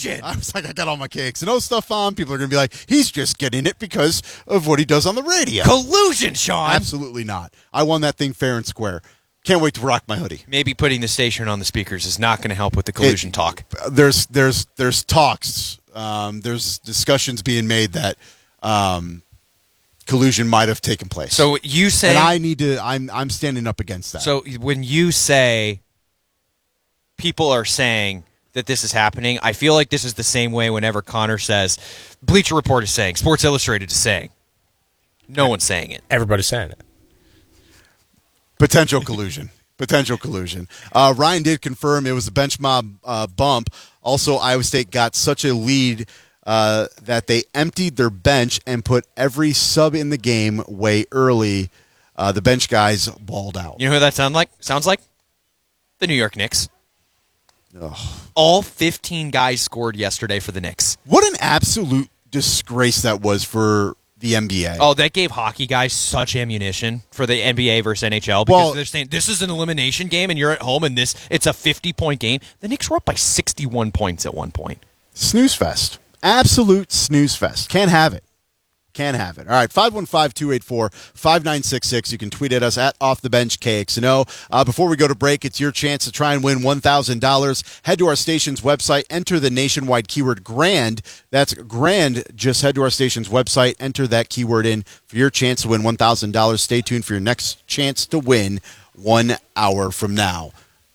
Collusion! I was like, I got all my KXNO stuff on. People are going to be like, he's just getting it because of what he does on the radio. Collusion, Sean! Absolutely not. I won that thing fair and square. Can't wait to rock my hoodie. Maybe putting the station on the speakers is not going to help with the collusion talk. There's talks. There's discussions being made that collusion might have taken place. So you say, and I'm standing up against that. So when you say people are saying that this is happening, I feel like this is the same way whenever Connor says, Bleacher Report is saying, Sports Illustrated is saying. No one's saying it. Everybody's saying it. Potential collusion. Ryan did confirm it was a bench mob bump. Also, Iowa State got such a lead that they emptied their bench and put every sub in the game way early. The bench guys balled out. You know who that sounds like? The New York Knicks. Ugh. All 15 guys scored yesterday for the Knicks. What an absolute disgrace that was for the NBA. Oh, that gave hockey guys such ammunition for the NBA versus NHL because they're saying this is an elimination game and you're at home and it's a 50-point game. The Knicks were up by 61 points at one point. Snooze fest. Absolute snooze fest. Can't have it. Can't have it. All right, 515-284-5966. You can tweet at us at OffTheBenchKXNO. Before we go to break, it's your chance to try and win $1,000. Head to our station's website. Enter the nationwide keyword GRAND. That's GRAND. Just head to our station's website. Enter that keyword in for your chance to win $1,000. Stay tuned for your next chance to win 1 hour from now.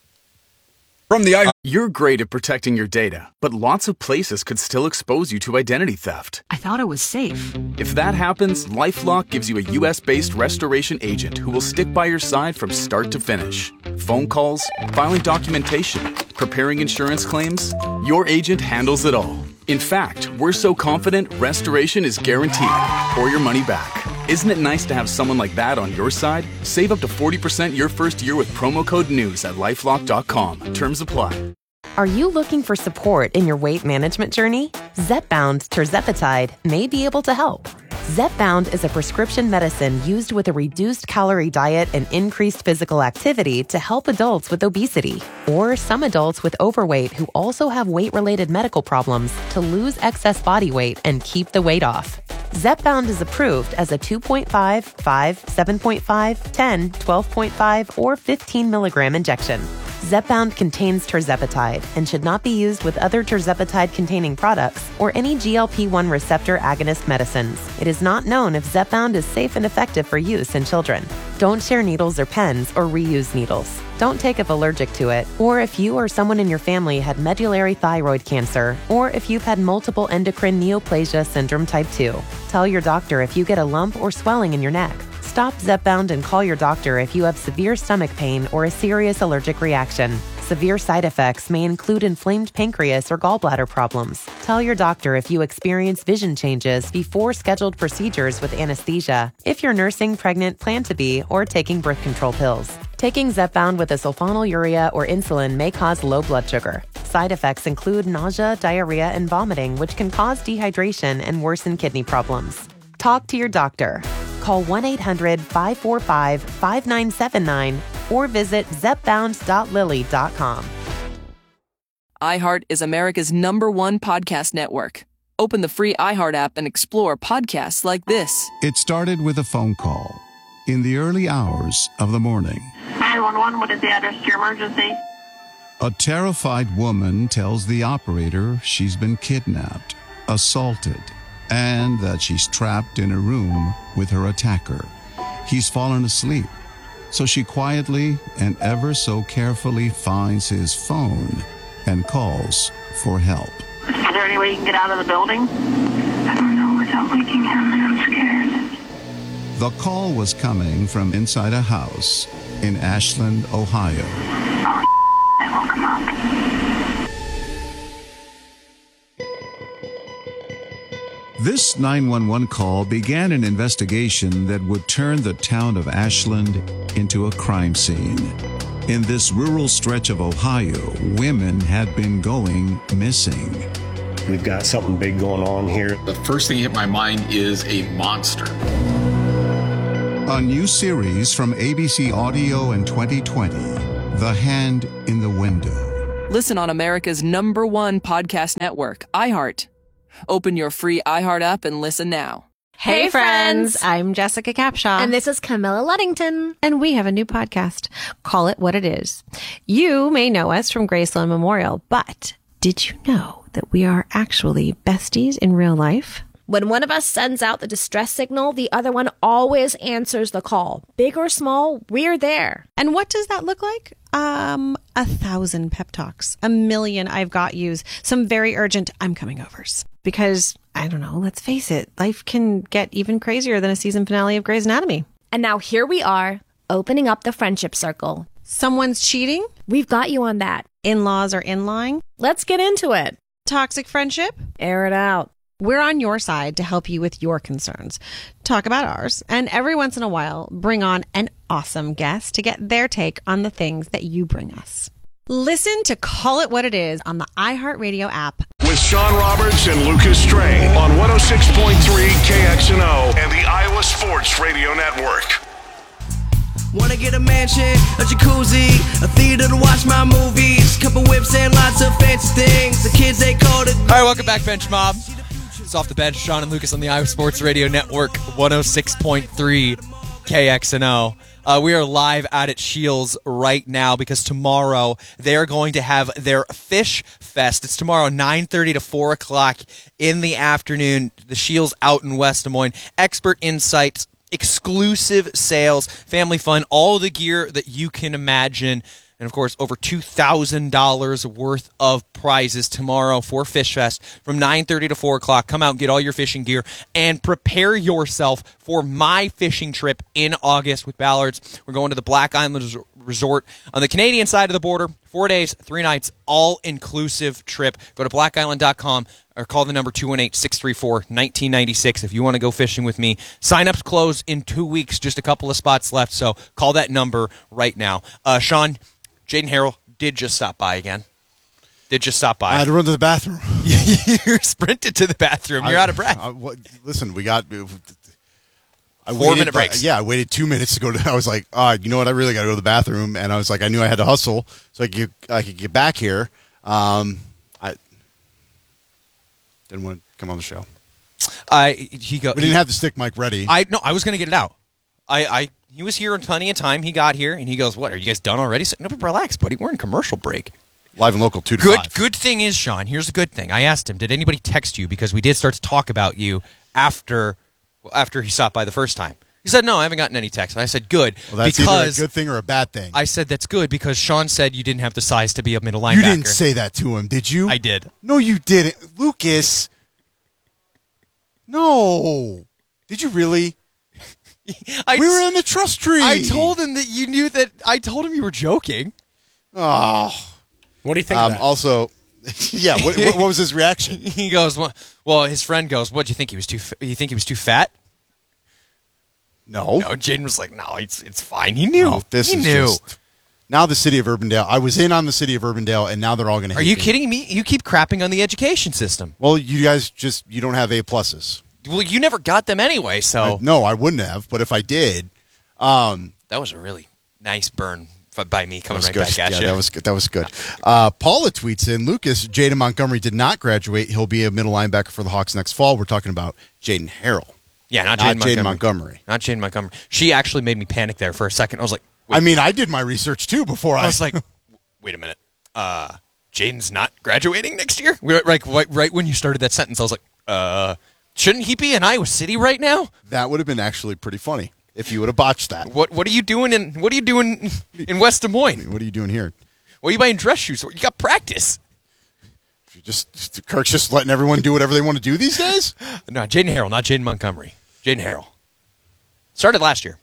You're great at protecting your data, but lots of places could still expose you to identity theft. I thought it was safe. If that happens, LifeLock gives you a U.S.-based restoration agent who will stick by your side from start to finish. Phone calls, filing documentation, preparing insurance claims, your agent handles it all. In fact, we're so confident restoration is guaranteed or your money back. Isn't it nice to have someone like that on your side? Save up to 40% your first year with promo code NEWS at LifeLock.com. Terms apply. Are you looking for support in your weight management journey? Zepbound tirzepatide may be able to help. Zepbound is a prescription medicine used with a reduced calorie diet and increased physical activity to help adults with obesity or some adults with overweight who also have weight-related medical problems to lose excess body weight and keep the weight off. Zepbound is approved as a 2.5, 5, 7.5, 10, 12.5, or 15 milligram injection. Zepbound contains tirzepatide and should not be used with other tirzepatide-containing products or any GLP-1 receptor agonist medicines. It is not known if Zepbound is safe and effective for use in children. Don't share needles or pens or reuse needles. Don't take if allergic to it, or if you or someone in your family had medullary thyroid cancer, or if you've had multiple endocrine neoplasia syndrome type 2. Tell your doctor if you get a lump or swelling in your neck. Stop Zepbound and call your doctor if you have severe stomach pain or a serious allergic reaction. Severe side effects may include inflamed pancreas or gallbladder problems. Tell your doctor if you experience vision changes before scheduled procedures with anesthesia, if you're nursing, pregnant, plan to be, or taking birth control pills. Taking Zepbound with a sulfonylurea or insulin may cause low blood sugar. Side effects include nausea, diarrhea, and vomiting, which can cause dehydration and worsen kidney problems. Talk to your doctor. Call 1-800-545-5979 or visit zepbound.lilly.com. iHeart is America's #1 podcast network. Open the free iHeart app and explore podcasts like this. It started with a phone call in the early hours of the morning. 911, what is the address to your emergency? A terrified woman tells the operator she's been kidnapped, assaulted, and that she's trapped in a room with her attacker. He's fallen asleep, so she quietly and ever so carefully finds his phone and calls for help. Is there any way you can get out of the building? I don't know without waking him. I'm scared. The call was coming from inside a house in Ashland, Ohio. Oh, I woke him up. This 911 call began an investigation that would turn the town of Ashland into a crime scene. In this rural stretch of Ohio, women had been going missing. We've got something big going on here. The first thing that hit my mind is a monster. A new series from ABC Audio in 2020, The Hand in the Window. Listen on America's #1 podcast network, iHeart. Open your free iHeart app and listen now. Hey friends, I'm Jessica Capshaw. And this is Camilla Luddington. And we have a new podcast, Call It What It Is. You may know us from Graceland Memorial, but did you know that we are actually besties in real life? When one of us sends out the distress signal, the other one always answers the call. Big or small, we're there. And what does that look like? 1,000 pep talks, 1,000,000 I've got yous, some very urgent I'm coming overs. Because, I don't know, let's face it, life can get even crazier than a season finale of Grey's Anatomy. And now here we are, opening up the friendship circle. Someone's cheating? We've got you on that. In-laws are in-lying? Let's get into it. Toxic friendship? Air it out. We're on your side to help you with your concerns. Talk about ours, and every once in a while, bring on an awesome guest to get their take on the things that you bring us. Listen to Call It What It Is on the iHeartRadio app. With Sean Roberts and Lucas Strang on 106.3 KXNO and the Iowa Sports Radio Network. Wanna get a mansion, a jacuzzi, a theater to watch my movies, couple whips and lots of fancy things. The kids they call it. All right, welcome back, Bench Mob. It's Off the Bench. Sean and Lucas on the Iowa Sports Radio Network, 106.3 KXNO. We are live out at Shields right now because tomorrow they are going to have their Fish Fest. It's tomorrow, 9:30 to 4 o'clock in the afternoon. The Shields out in West Des Moines. Expert insights, exclusive sales, family fun, all the gear that you can imagine. And, of course, over $2,000 worth of prizes tomorrow for Fish Fest from 9:30 to 4 o'clock. Come out and get all your fishing gear and prepare yourself for my fishing trip in August with Ballards. We're going to the Black Island Resort on the Canadian side of the border. 4 days, 3 nights, all-inclusive trip. Go to blackisland.com or call the number 218-634-1996 if you want to go fishing with me. Sign-ups close in 2 weeks, just a couple of spots left, so call that number right now. Sean, Jaden Harrell did just stop by again. I had to run to the bathroom. You sprinted to the bathroom. You're out of breath. Listen, we got... 4-minute breaks. Yeah, I waited 2 minutes to go to... I was like, you know what? I really got to go to the bathroom. And I was like, I knew I had to hustle so I could get back here. I didn't want to come on the show. We didn't have the stick mic ready. I was going to get it out. He was here in plenty of time. He got here, and he goes, what, are you guys done already? So, no, but relax, buddy. We're in commercial break. Live and local, 2 to 5. Good thing is, Sean, here's the good thing. I asked him, did anybody text you? Because we did start to talk about you after he stopped by the first time. He said, no, I haven't gotten any texts. And I said, good. Well, that's either a good thing or a bad thing. I said, that's good because Sean said you didn't have the size to be a middle linebacker. You didn't say that to him, did you? I did. No, you didn't. Lucas. No. Did you really? We were in the trust tree. I told him that you knew that. I told him you were joking. Oh. What do you think of that? Also, yeah, what was his reaction? He goes, well, his friend goes, what, do you think he was too fat? No. Jaden was like, no, it's fine. He knew. No, he knew. Now the city of Urbandale. I was in on the city of Urbandale, and now they're all going to hate me. Are you kidding me? You keep crapping on the education system. Well, you guys you don't have A+. Well, you never got them anyway, so. No, I wouldn't have, but if I did. That was a really nice burn by me coming right back at you. Yeah, that was good. Paula tweets in, Lucas, Jaden Montgomery did not graduate. He'll be a middle linebacker for the Hawks next fall. We're talking about Jaden Harrell. Yeah, not Jaden Montgomery. Not Jaden Montgomery. She actually made me panic there for a second. I was like, wait. I mean, I did my research too before I was like, wait a minute. Jaden's not graduating next year? Right when you started that sentence, I was like, shouldn't he be in Iowa City right now? That would have been actually pretty funny if you would have botched that. What are you doing in West Des Moines? What are you doing here? What are you buying dress shoes for? You got practice. Kirk's just letting everyone do whatever they want to do these days? No, Jaden Harrell, not Jaden Montgomery. Jaden Harrell. Started last year.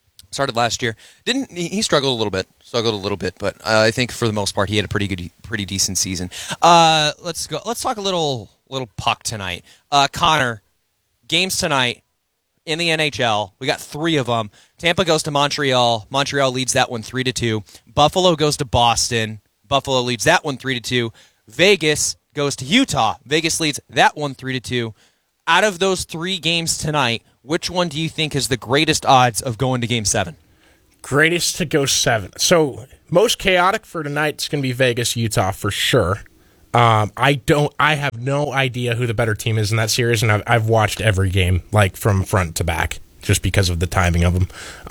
He struggled a little bit, but I think for the most part he had a pretty decent season. Let's go. Let's talk a little puck tonight. Connor, games tonight in the NHL. We got 3 of them. Tampa goes to Montreal. Montreal leads that one 3-2. Buffalo goes to Boston. Buffalo leads that one 3-2. Vegas goes to Utah. Vegas leads that one 3-2. Out of those 3 games tonight, which one do you think has the greatest odds of going to Game 7? Greatest to go 7. So most chaotic for tonight is going to be Vegas, Utah for sure. I have no idea who the better team is in that series, and I've watched every game like from front to back just because of the timing of them.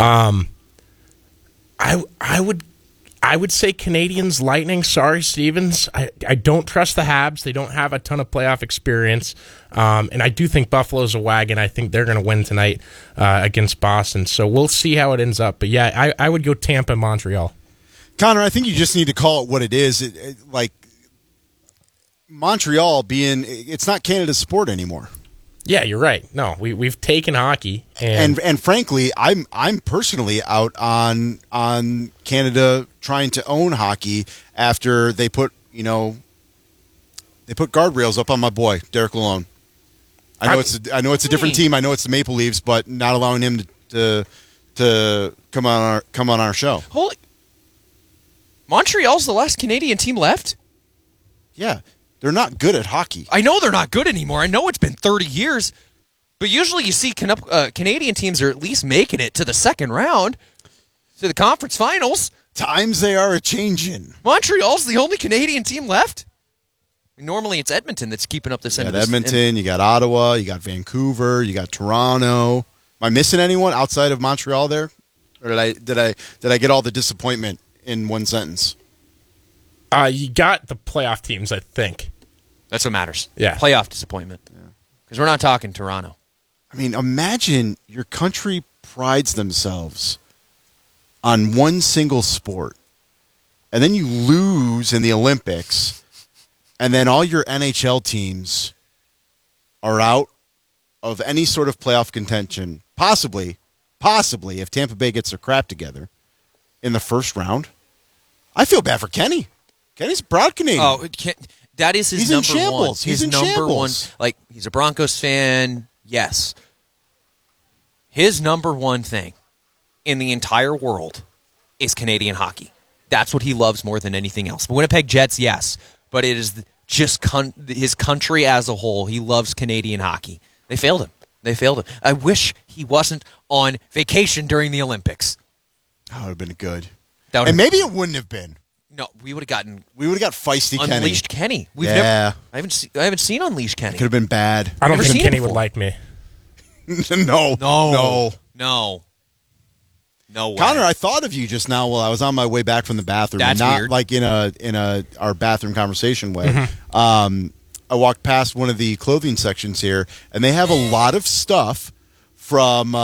I would say Canadians Lightning. Sorry, Stevens. I don't trust the Habs. They don't have a ton of playoff experience. And I do think Buffalo's a wagon. I think they're going to win tonight against Boston. So we'll see how it ends up. But yeah, I would go Tampa, Montreal. Connor, I think you just need to call it what it is. Like Montreal it's not Canada's sport anymore. Yeah, you're right. No, we've taken hockey, and frankly, I'm personally out on Canada trying to own hockey after they put guardrails up on my boy Derek Lalonde. I know it's a different team. I know it's the Maple Leafs, but not allowing him to come on our show. Holy, Montreal's the last Canadian team left? Yeah. They're not good at hockey. I know they're not good anymore. I know it's been 30 years. But usually you see Canadian teams are at least making it to the second round, to the conference finals. Times they are a-changin'. Montreal's the only Canadian team left. Normally it's Edmonton that's keeping up this end of this. Edmonton, you got Ottawa, you got Vancouver, you got Toronto. Am I missing anyone outside of Montreal there? Or did I get all the disappointment in one sentence? You got the playoff teams, I think. That's what matters. Yeah. Playoff disappointment. Because we're not talking Toronto. I mean, imagine your country prides themselves on one single sport, and then you lose in the Olympics, and then all your NHL teams are out of any sort of playoff contention, possibly, if Tampa Bay gets their crap together in the first round. I feel bad for Kenny. Kenny's a proud Canadian. Oh, that is his number in shambles. one. He's in number shambles. one. Like, he's a Broncos fan, yes. His number one thing in the entire world is Canadian hockey. That's what he loves more than anything else. Winnipeg Jets, yes. But it is just his country as a whole. He loves Canadian hockey. They failed him. I wish he wasn't on vacation during the Olympics. That would have been good. And maybe it wouldn't have been. No, we would have got feisty Kenny. Unleashed Kenny. I haven't seen Unleashed Kenny. Could have been bad. I don't think Kenny would like me. No way. Connor, I thought of you just now while I was on my way back from the bathroom. That's not weird. Like in our bathroom conversation way. Mm-hmm. I walked past one of the clothing sections here, and they have a lot of stuff from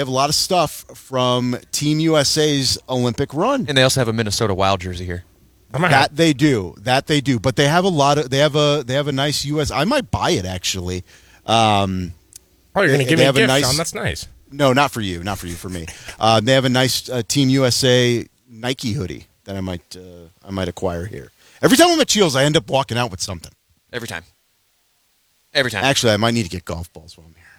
Team USA's Olympic run. And they also have a Minnesota Wild jersey here. That they do. But they have they have a nice US. I might buy it actually. You're going to give me a gift, Sean. That's nice. No, not for you. For me. They have a nice Team USA Nike hoodie that I might acquire here. Every time I'm at Shields, I end up walking out with something. Every time. Actually, I might need to get golf balls while I'm here.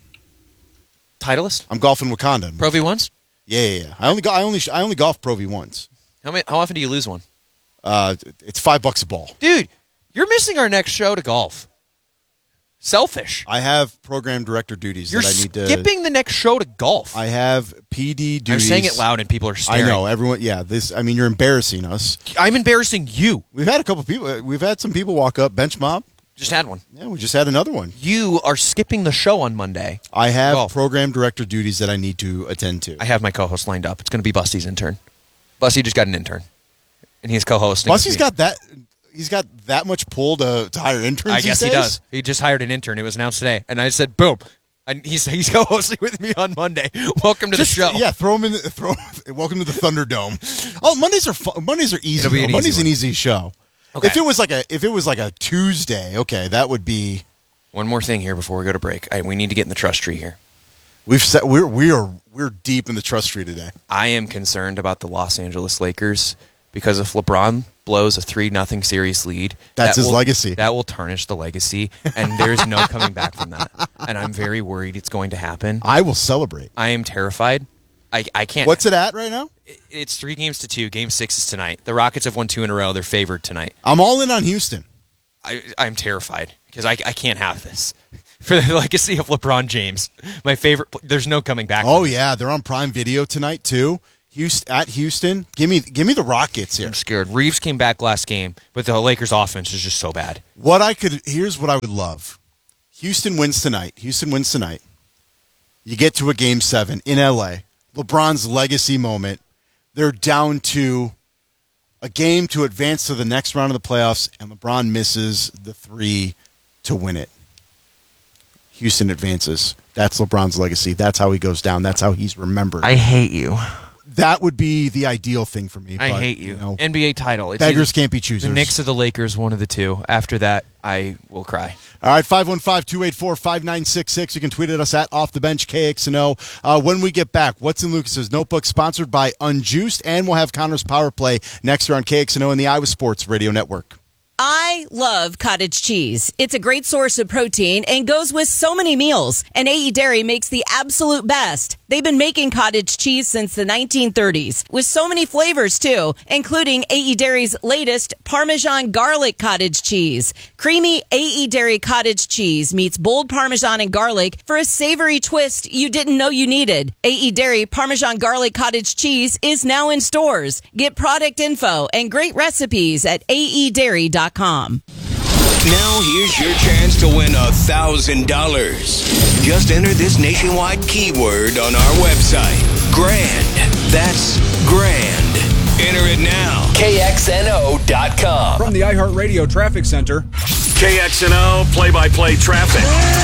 Titleist? I'm golfing Wakanda. Pro V1s? Yeah. I only golf Pro V1s. How often do you lose one? It's $5 a ball. Dude, you're missing our next show to golf. Selfish. I have program director duties that I need to... You're skipping the next show to golf. I have PD duties. I'm saying it loud and people are staring. I know, everyone... Yeah, you're embarrassing us. I'm embarrassing you. We've had a couple people... We've had some people walk up, bench mob. Just had one. Yeah, we just had another one. You are skipping the show on Monday. I have program director duties that I need to attend to. I have my co-host lined up. It's going to be Busty's intern. Busty just got an intern. And he's co-hosting. Busty's got that... He's got that much pull to hire interns. I guess he does. He just hired an intern. It was announced today, and I said, "Boom!" And he's co-hosting with me on Monday. Welcome to the show. Yeah, throw him in. Welcome to the Thunderdome. Oh, Mondays are fun. Mondays are easy. Monday's an easy show. Okay. If it was like a Tuesday, okay, that would be. One more thing here before we go to break. We need to get in the trust tree here. We're deep in the trust tree today. I am concerned about the Los Angeles Lakers because if LeBron blows a 3-0 series lead, that's his legacy. That will tarnish the legacy, and there's no coming back from that. And I'm very worried it's going to happen. I will celebrate. I am terrified. I can't. What's it at right now? It's 3-2. Game 6 is tonight. The Rockets have won 2 in a row. They're favored tonight. I'm all in on Houston. I'm terrified because I can't have this. For the legacy of LeBron James, my favorite. There's no coming back. Oh, yeah. They're on Prime Video tonight, too. Houston. Give me the Rockets here. I'm scared. Reeves came back last game, but the Lakers' offense is just so bad. Here's what I would love. Houston wins tonight. You get to a Game 7 in LA. LeBron's legacy moment. They're down to a game to advance to the next round of the playoffs, and LeBron misses the 3 to win it. Houston advances. That's LeBron's legacy. That's how he goes down. That's how he's remembered. I hate you. That would be the ideal thing for me. I hate you. NBA title. It's beggars can't be choosers. The Knicks or the Lakers, one of the two. After that, I will cry. All right, 515-284-5966. You can tweet at us at Off the Bench KXNO. When we get back, What's in Lucas's Notebook, sponsored by Unjuiced, and we'll have Connor's Power Play next year on KXNO and the Iowa Sports Radio Network. I love cottage cheese. It's a great source of protein and goes with so many meals. And AE Dairy makes the absolute best. They've been making cottage cheese since the 1930s with so many flavors too, including AE Dairy's latest Parmesan garlic cottage cheese. Creamy AE Dairy cottage cheese meets bold Parmesan and garlic for a savory twist you didn't know you needed. AE Dairy Parmesan garlic cottage cheese is now in stores. Get product info and great recipes at aedairy.com. Now here's your chance to win $1,000. Just enter this nationwide keyword on our website. Grand. That's grand. Enter it now. KXNO.com. From the iHeartRadio Traffic Center. KXNO play-by-play traffic.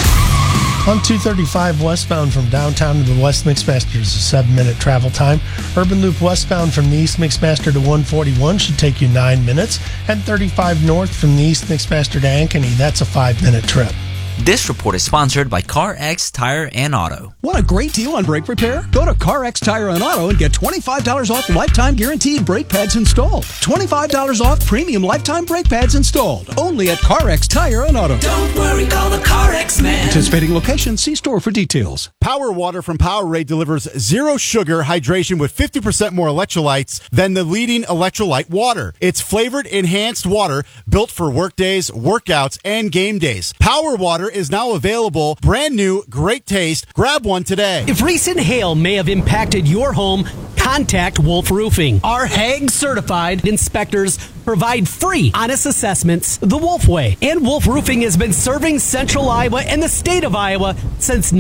On 235 westbound from downtown to the West Mixmaster is a 7-minute travel time. Urban Loop westbound from the East Mixmaster to 141 should take you 9 minutes. And 35 north from the East Mixmaster to Ankeny, that's a 5-minute trip. This report is sponsored by CarX Tire and Auto. Want a great deal on brake repair? Go to CarX Tire and Auto and get $25 off lifetime guaranteed brake pads installed. $25 off premium lifetime brake pads installed. Only at CarX Tire and Auto. Don't worry, call the CarX man. Participating location, see store for details. Power Water from Powerade delivers zero sugar hydration with 50% more electrolytes than the leading electrolyte water. It's flavored enhanced water built for work days, workouts, and game days. Power Water is now available. Brand new, great taste. Grab one today. If recent hail may have impacted your home, contact Wolf Roofing. Our Hague certified inspectors provide free, honest assessments the Wolf way. And Wolf Roofing has been serving Central Iowa and the state of Iowa since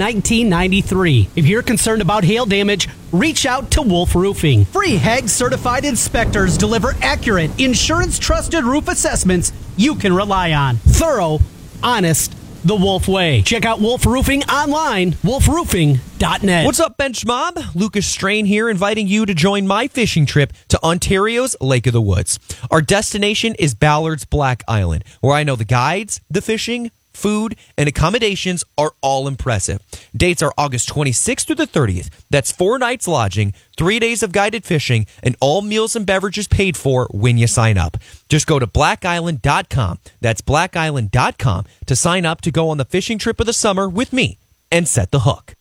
1993. If you're concerned about hail damage, reach out to Wolf Roofing. Free Hague certified inspectors deliver accurate, insurance trusted roof assessments you can rely on. Thorough, honest, the Wolf way. Check out Wolf Roofing online, wolfroofing.net. What's up, Bench Mob? Lucas Strain here, inviting you to join my fishing trip to Ontario's Lake of the Woods. Our destination is Ballard's Black Island, where I know the guides, the fishing, food, and accommodations are all impressive. Dates are August 26th through the 30th. That's 4 nights lodging, 3 days of guided fishing, and all meals and beverages paid for when you sign up. Just go to blackisland.com. That's blackisland.com to sign up to go on the fishing trip of the summer with me and set the hook.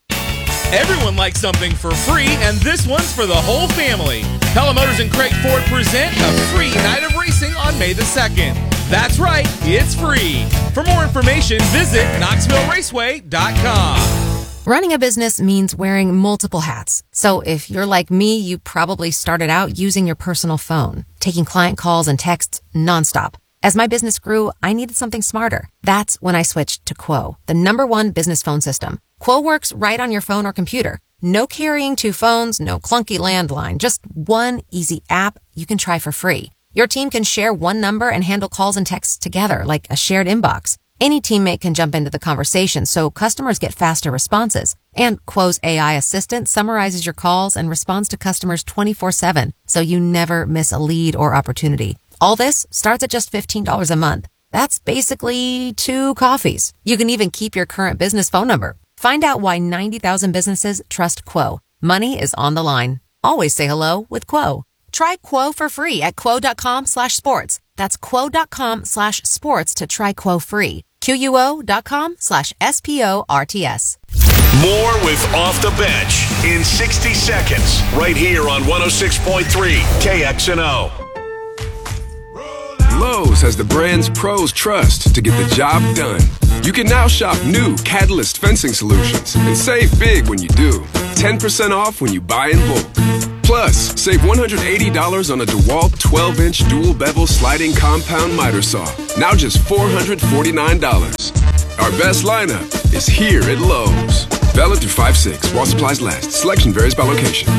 Everyone likes something for free, and this one's for the whole family. Pella Motors and Craig Ford present a free night of racing on May the 2nd. That's right, it's free. For more information, visit KnoxvilleRaceway.com. Running a business means wearing multiple hats. So if you're like me, you probably started out using your personal phone, taking client calls and texts nonstop. As my business grew, I needed something smarter. That's when I switched to Quo, the #1 business phone system. Quo works right on your phone or computer. No carrying 2 phones, no clunky landline, just one easy app you can try for free. Your team can share one number and handle calls and texts together like a shared inbox. Any teammate can jump into the conversation, so customers get faster responses. And Quo's AI assistant summarizes your calls and responds to customers 24/7, so you never miss a lead or opportunity. All this starts at just $15 a month. That's basically 2 coffees. You can even keep your current business phone number. Find out why 90,000 businesses trust Quo. Money is on the line. Always say hello with Quo. Try Quo for free at quo.com/sports. That's quo.com/sports to try Quo free. QUO.com/SPORTS. More with Off the Bench in 60 seconds, right here on 106.3 KXNO. Lowe's has the brands pros trust to get the job done. You can now shop new Catalyst fencing solutions and save big when you do. 10% off when you buy in bulk. Plus, save $180 on a DeWalt 12-inch dual bevel sliding compound miter saw. Now just $449. Our best lineup is here at Lowe's. Valid through 5/6 while supplies last. Selection varies by location.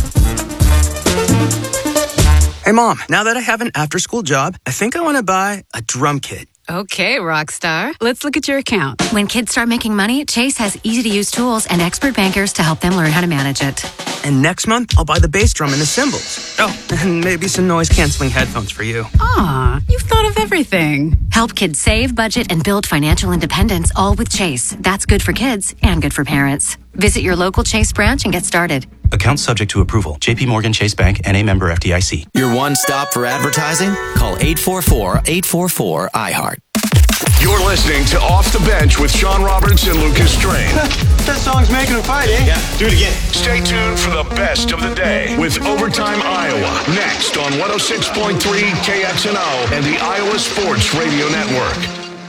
Hey, Mom, now that I have an after-school job, I think I want to buy a drum kit. Okay, Rockstar. Let's look at your account. When kids start making money, Chase has easy-to-use tools and expert bankers to help them learn how to manage it. And next month, I'll buy the bass drum and the cymbals. Oh, and maybe some noise-canceling headphones for you. Aw, you've thought of everything. Help kids save, budget, and build financial independence, all with Chase. That's good for kids and good for parents. Visit your local Chase branch and get started. Account subject to approval. JP Morgan Chase Bank, N.A. member FDIC. Your one stop for advertising? Call 844-844-iHeart. You're listening to Off the Bench with Sean Roberts and Lucas Strain. That song's making a fight, eh? Yeah, do it again. Stay tuned for the best of the day with Overtime Iowa. Next on 106.3 KXNO and the Iowa Sports Radio Network.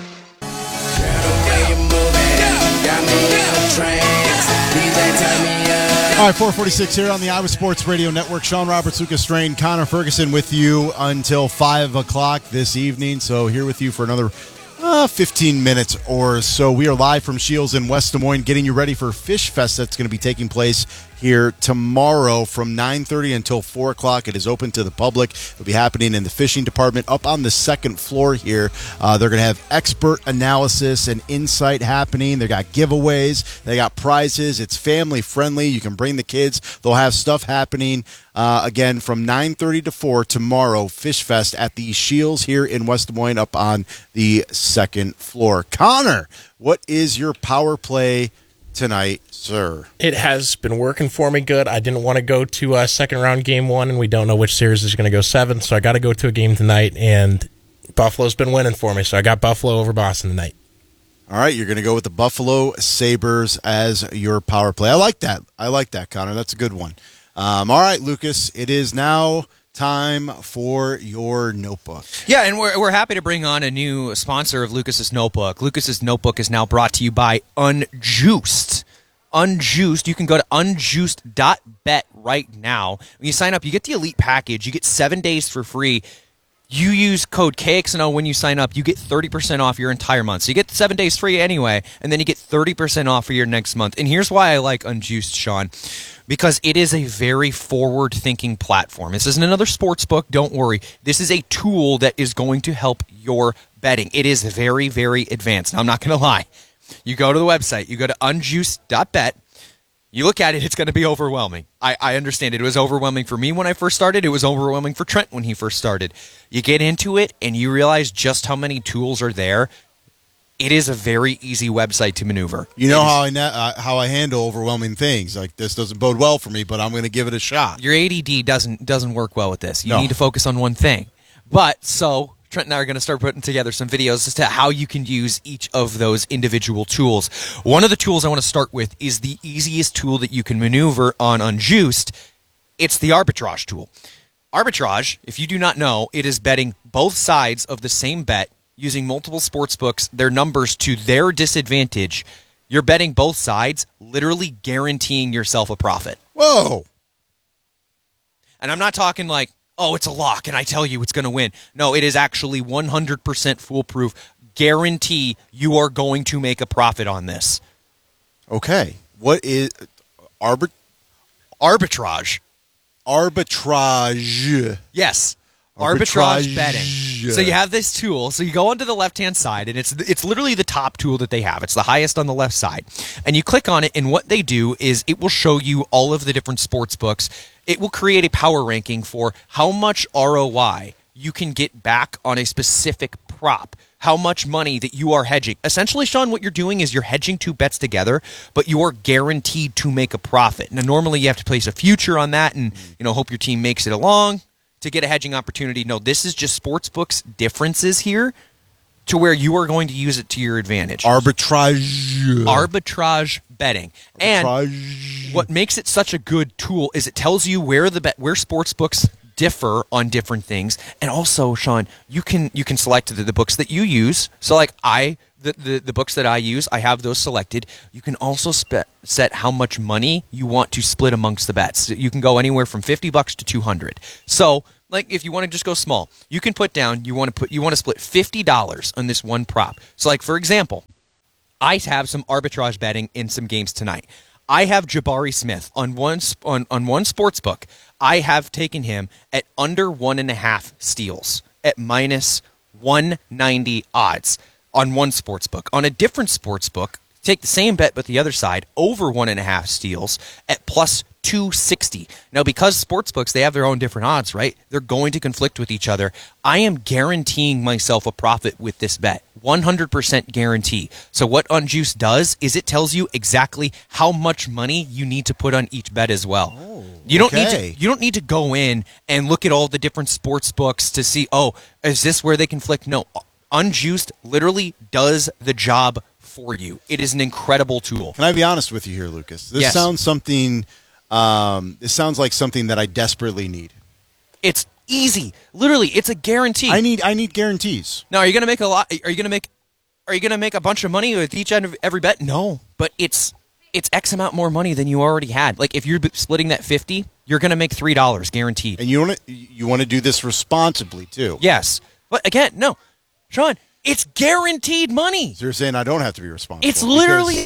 All right, 446 here on the Iowa Sports Radio Network. Sean Roberts, Lucas Strain, Connor Ferguson with you until 5 o'clock this evening. So here with you for another 15 minutes or so. We are live from Shields in West Des Moines, getting you ready for Fish Fest that's going to be taking place here tomorrow from 9:30 until 4 o'clock. It is open to the public. It'll be happening in the fishing department up on the second floor here. They're going to have expert analysis and insight happening. They got giveaways. They got prizes. It's family friendly. You can bring the kids. They'll have stuff happening again from 9:30 to 4 tomorrow. Fish Fest at the Shields here in West Des Moines up on the second floor. Connor, what is your power play tonight, sir? It has been working for me good. I didn't want to go to second round game 1, and we don't know which series is going to go 7, so I got to go to a game tonight, and Buffalo's been winning for me, so I got Buffalo over Boston tonight. All right, you're going to go with the Buffalo Sabres as your power play. I like that, Connor. That's a good one. All right, Lucas, it is now time for your notebook. Yeah, and we're happy to bring on a new sponsor of Lucas's Notebook. Lucas's Notebook is now brought to you by Unjuiced. Unjuiced, you can go to unjuiced.bet right now. When you sign up, you get the elite package. You get 7 days for free. You use code KXNO when you sign up, you get 30% off your entire month. So you get 7 days free anyway, and then you get 30% off for your next month. And here's why I like Unjuiced, Sean. Because it is a very forward-thinking platform. This isn't another sports book, don't worry. This is a tool that is going to help your betting. It is very, very advanced. Now, I'm not going to lie. You go to the website, you go to unjuiced.bet, you look at it, it's going to be overwhelming. I understand it. It was overwhelming for me when I first started. It was overwhelming for Trent when he first started. You get into it, and you realize just how many tools are there. It is a very easy website to maneuver. You know how I handle overwhelming things. Like, this doesn't bode well for me, but I'm going to give it a shot. Your ADD doesn't work well with this. You need to focus on one thing. But so Trent and I are going to start putting together some videos as to how you can use each of those individual tools. One of the tools I want to start with is the easiest tool that you can maneuver on Unjuiced. It's the arbitrage tool. Arbitrage, if you do not know, it is betting both sides of the same bet using multiple sports books, their numbers to their disadvantage. You're betting both sides, literally guaranteeing yourself a profit. Whoa. And I'm not talking like, oh, it's a lock, and I tell you it's going to win. No, it is actually 100% foolproof. Guarantee you are going to make a profit on this. Okay. What is arbitrage? Arbitrage. Yes. Arbitrage betting. So you have this tool. So you go onto the left-hand side, and it's literally the top tool that they have. It's the highest on the left side. And you click on it, and what they do is it will show you all of the different sports books. It will create a power ranking for how much ROI you can get back on a specific prop, how much money that you are hedging. Essentially, Sean, what you're doing is you're hedging two bets together, but you are guaranteed to make a profit. Now, normally you have to place a future on that and hope your team makes it along to get a hedging opportunity. No, this is just sportsbooks differences here to where you are going to use it to your advantage. Arbitrage betting. And what makes it such a good tool is it tells you where sportsbooks differ on different things. And also, Sean, you can select the books that you use. So like the books that I use, I have those selected. You can also set how much money you want to split amongst the bets. You can go anywhere from $50 to $200. So like if you want to just go small, you can put down you want to split $50 on this one prop. So like for example, I have some arbitrage betting in some games tonight. I have Jabari Smith on one sports book. I have taken him at under 1.5 steals at minus 190 odds on one sports book. On a different sports book, take the same bet but the other side, over 1.5 steals at plus 260. Now, because sports books, they have their own different odds, right? They're going to conflict with each other. I am guaranteeing myself a profit with this bet. 100% guarantee. So what Unjuiced does is it tells you exactly how much money you need to put on each bet as well. You don't need to go in and look at all the different sports books to see, oh, is this where they conflict? No. Unjuiced literally does the job for you. It is an incredible tool. Can I be honest with you here, Lucas? This sounds something. This sounds like something that I desperately need. It's easy. Literally, it's a guarantee. I need guarantees. Now, are you going to make a lot? Are you going to make a bunch of money with each end of every bet? No, but it's X amount more money than you already had. Like if you're splitting that 50, you're going to make $3 guaranteed. And you want to do this responsibly too. Yes, but again, no, Sean, it's guaranteed money. So you're saying I don't have to be responsible? It's literally.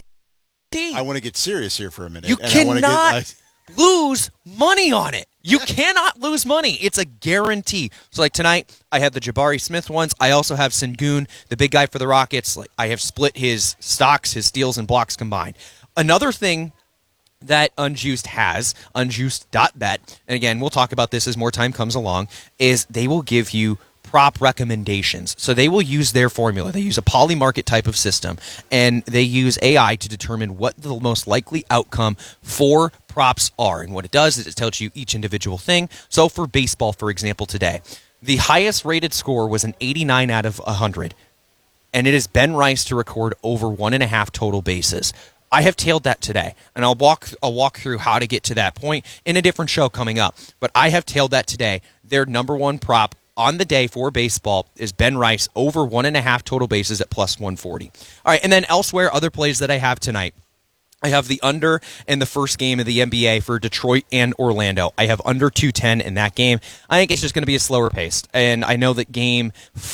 I want to get serious here for a minute. You cannot lose money on it. You cannot lose money. It's a guarantee. So like tonight, I have the Jabari Smith ones. I also have Sengun, the big guy for the Rockets. Like I have split his stocks, his steals, and blocks combined. Another thing that Unjuiced has, unjuiced.bet, and again, we'll talk about this as more time comes along, is they will give you prop recommendations. So they will use their formula. They use a polymarket type of system, and they use AI to determine what the most likely outcome for props are. And what it does is it tells you each individual thing. So for baseball, for example, today, the highest rated score was an 89 out of 100, and it is Ben Rice to record over 1.5 total bases. I have tailed that today, and I'll walk through how to get to that point in a different show coming up. But I have tailed that today. Their number one prop on the day for baseball is Ben Rice over 1.5 total bases at plus 140. All right, and then elsewhere, other plays that I have tonight. I have the under in the first game of the NBA for Detroit and Orlando. I have under 210 in that game. I think it's just going to be a slower pace. And I know that game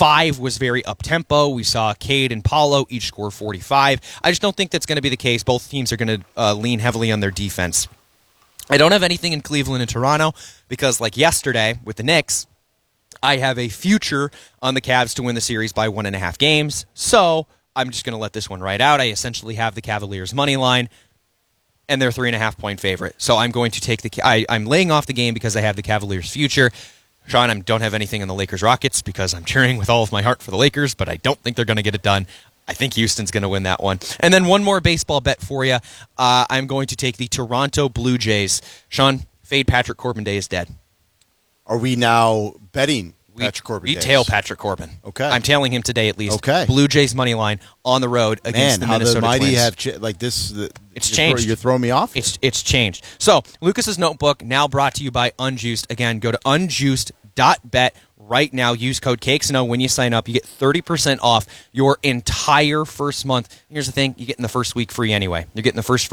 5 was very up-tempo. We saw Cade and Paulo each score 45. I just don't think that's going to be the case. Both teams are going to lean heavily on their defense. I don't have anything in Cleveland and Toronto because, like yesterday with the Knicks, I have a future on the Cavs to win the series by 1.5 games. So I'm just going to let this one ride out. I essentially have the Cavaliers' money line, and they're 3.5-point favorite. So I'm going to take I'm laying off the game because I have the Cavaliers' future. Sean, I don't have anything on the Lakers-Rockets because I'm cheering with all of my heart for the Lakers, but I don't think they're going to get it done. I think Houston's going to win that one. And then one more baseball bet for you. I'm going to take the Toronto Blue Jays. Sean, fade Patrick Corbin Day is dead. Are we now betting Patrick Corbin? We tail Patrick Corbin. Okay. I'm tailing him today at least. Okay. Blue Jays money line on the road against the Minnesota Twins. Man, how the mighty have this. It's changed. You're throwing me off? It's changed. So, Lucas's Notebook, now brought to you by Unjuiced. Again, go to unjuiced.bet right now. Use code CakesNO when you sign up. You get 30% off your entire first month. Here's the thing. You're getting the first week free anyway. You're getting the first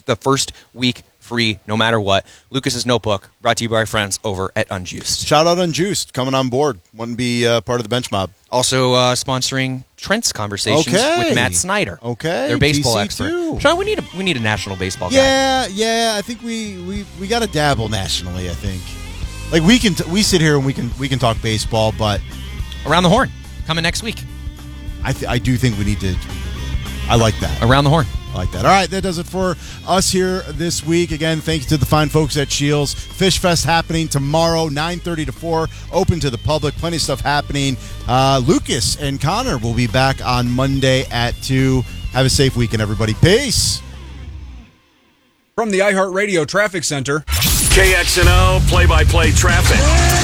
week free no matter what. Lucas's Notebook, brought to you by our friends over at Unjuiced. Shout out Unjuiced, coming on board. Want to be part of the bench mob. Also sponsoring Trent's Conversations with Matt Snyder. Okay. Their baseball TC2. expert. Sean, we need a national baseball guy. Yeah. I think we got to dabble nationally, I think. Like we sit here and we can talk baseball, but Around the Horn coming next week. I do think we need to. I like that. Around the Horn. I like that. All right, that does it for us here this week. Again, thank you to the fine folks at Shields. Fish Fest happening tomorrow, 9:30 to 4, open to the public. Plenty of stuff happening. Lucas and Connor will be back on Monday at 2. Have a safe weekend, everybody. Peace. From the iHeartRadio Traffic Center, KXNO play-by-play traffic.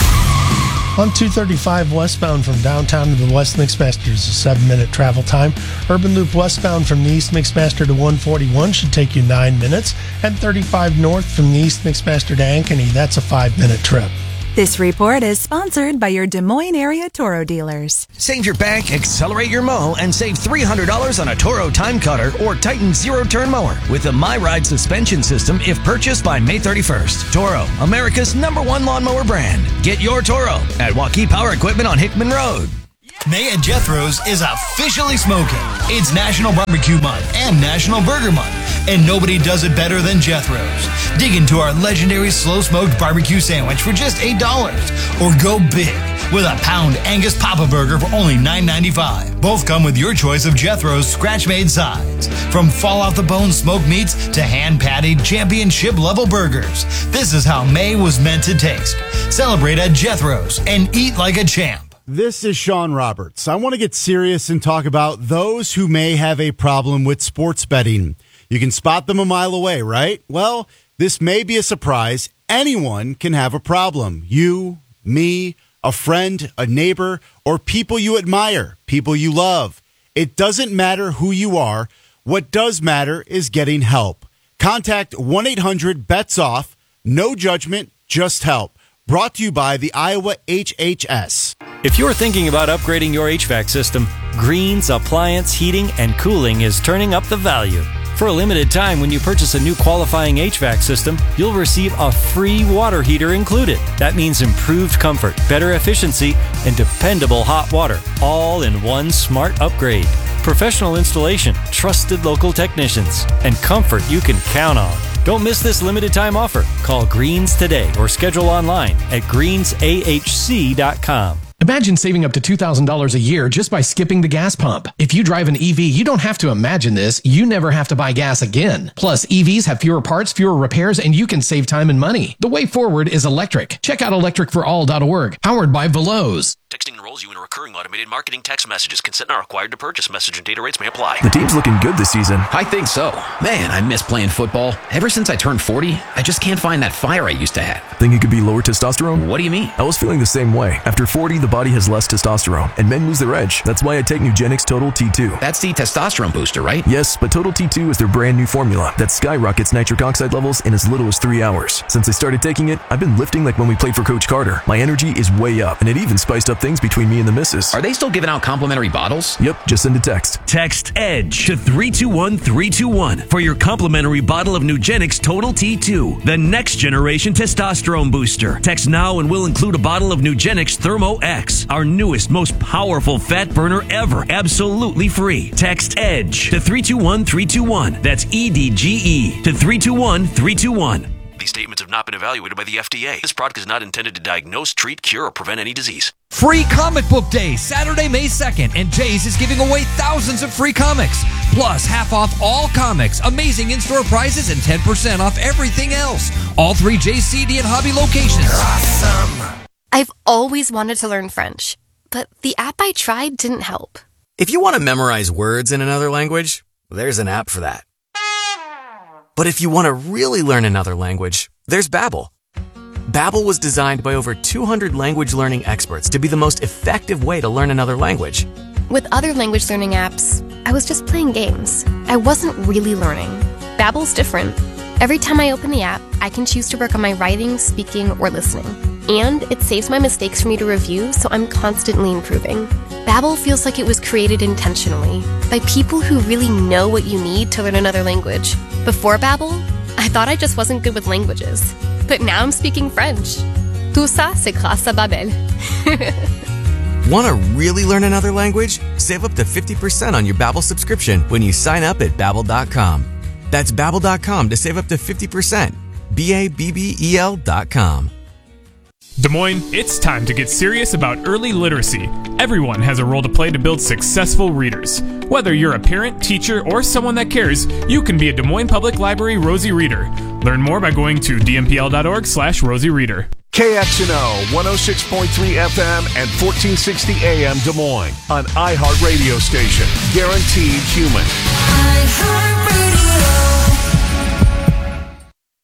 On 235 westbound from downtown to the West Mixmaster is a 7-minute travel time. Urban Loop westbound from the East Mixmaster to 141 should take you 9 minutes. And 35 north from the East Mixmaster to Ankeny, that's a 5-minute trip. This report is sponsored by your Des Moines area Toro dealers. Save your bank, accelerate your mow, and save $300 on a Toro Time Cutter or Titan Zero-Turn Mower with the MyRide suspension system if purchased by May 31st. Toro, America's #1 lawnmower brand. Get your Toro at Waukee Power Equipment on Hickman Road. May at Jethro's is officially smoking. It's National Barbecue Month and National Burger Month, and nobody does it better than Jethro's. Dig into our legendary slow-smoked barbecue sandwich for just $8, or go big with a pound Angus Papa Burger for only $9.95. Both come with your choice of Jethro's scratch-made sides, from fall-off-the-bone smoked meats to hand-patted championship-level burgers. This is how May was meant to taste. Celebrate at Jethro's and eat like a champ. This is Sean Roberts. I want to get serious and talk about those who may have a problem with sports betting. You can spot them a mile away, right? Well, this may be a surprise. Anyone can have a problem. You, me, a friend, a neighbor, or people you admire, people you love. It doesn't matter who you are. What does matter is getting help. Contact 1-800-BETS-OFF. No judgment, just help. Brought to you by the Iowa HHS. If you're thinking about upgrading your HVAC system, Green's Appliance Heating and Cooling is turning up the value. For a limited time, when you purchase a new qualifying HVAC system, you'll receive a free water heater included. That means improved comfort, better efficiency, and dependable hot water, all in one smart upgrade. Professional installation, trusted local technicians, and comfort you can count on. Don't miss this limited time offer. Call Greens today or schedule online at greensahc.com. Imagine saving up to $2,000 a year just by skipping the gas pump. If you drive an EV, you don't have to imagine this. You never have to buy gas again. Plus, EVs have fewer parts, fewer repairs, and you can save time and money. The way forward is electric. Check out electricforall.org, powered by Veloz. Texting enrolls you in a recurring automated marketing text messages. Consent not required to purchase. Message and data rates may apply. The team's looking good this season. I think so. Man, I miss playing football. Ever since I turned 40, I just can't find that fire I used to have. Think it could be lower testosterone? What do you mean? I was feeling the same way. After 40, the body has less testosterone, and men lose their edge. That's why I take Nugenix Total T2. That's the testosterone booster, right? Yes, but Total T2 is their brand new formula that skyrockets nitric oxide levels in as little as 3 hours. Since I started taking it, I've been lifting like when we played for Coach Carter. My energy is way up, and it even spiced up things between me and the missus. Are they still giving out complimentary bottles? Yep, just send a text. Text EDGE to 321-321 for your complimentary bottle of Nugenix Total T2, the next generation testosterone booster. Text now and we'll include a bottle of Nugenix Thermo X, our newest, most powerful fat burner ever, absolutely free. Text EDGE to 321-321. That's EDGE to 321-321. These statements have not been evaluated by the FDA. This product is not intended to diagnose, treat, cure, or prevent any disease. Free Comic Book Day, Saturday, May 2nd, and Jay's is giving away thousands of free comics. Plus, half off all comics, amazing in-store prizes, and 10% off everything else. All 3 Jay's CD and Hobby locations. Awesome. I've always wanted to learn French, but the app I tried didn't help. If you want to memorize words in another language, there's an app for that. But if you want to really learn another language, there's Babbel. Babbel was designed by over 200 language learning experts to be the most effective way to learn another language. With other language learning apps, I was just playing games. I wasn't really learning. Babbel's different. Every time I open the app, I can choose to work on my writing, speaking, or listening. And it saves my mistakes for me to review, so I'm constantly improving. Babbel feels like it was created intentionally by people who really know what you need to learn another language. Before Babbel, I thought I just wasn't good with languages. But now I'm speaking French. Tout ça, c'est grâce à Babbel. Want to really learn another language? Save up to 50% on your Babbel subscription when you sign up at Babbel.com. That's Babbel.com to save up to 50%. Babbel.com. Des Moines, it's time to get serious about early literacy. Everyone has a role to play to build successful readers. Whether you're a parent, teacher, or someone that cares, you can be a Des Moines Public Library Rosie Reader. Learn more by going to dmpl.org/Rosie Reader. KXNO 106.3 FM and 1460 AM Des Moines, an iHeart radio station. Guaranteed human.